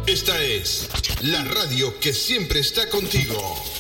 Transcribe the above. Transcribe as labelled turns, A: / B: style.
A: Esta es la radio que siempre está contigo.